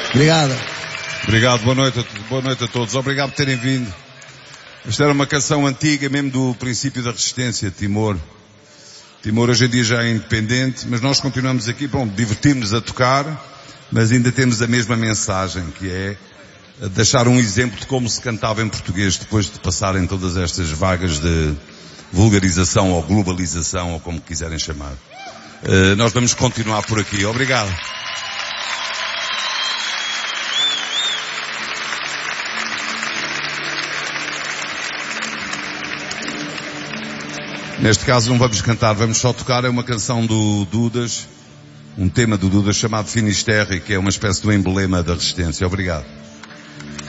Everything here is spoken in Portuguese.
Obrigado. Obrigado, boa noite a todos. Obrigado por terem vindo. Esta era uma canção antiga, mesmo do princípio da resistência, Timor. Timor hoje em dia já é independente, mas nós continuamos aqui, divertimos-nos a tocar, mas ainda temos a mesma mensagem, que é deixar um exemplo de como se cantava em português depois de passarem todas estas vagas de vulgarização ou globalização, ou como quiserem chamar. Nós vamos continuar por aqui. Obrigado. Neste caso não vamos cantar, vamos só tocar. É uma canção do Dudas, um tema do Dudas chamado Finisterre, que é uma espécie de um emblema da resistência. Obrigado.